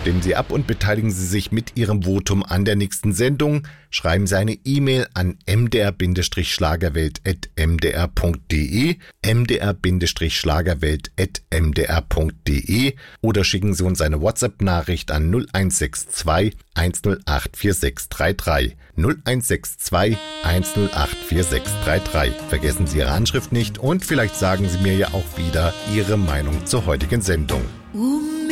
Stimmen Sie ab und beteiligen Sie sich mit Ihrem Votum an der nächsten Sendung. Schreiben Sie eine E-Mail an mdr-schlagerwelt@mdr.de, mdr-schlagerwelt@mdr.de oder schicken Sie uns eine WhatsApp-Nachricht an 0162 108 4633. 0162 108 4633. Vergessen Sie Ihre Anschrift nicht und vielleicht sagen Sie mir ja auch wieder Ihre Meinung zur heutigen Sendung.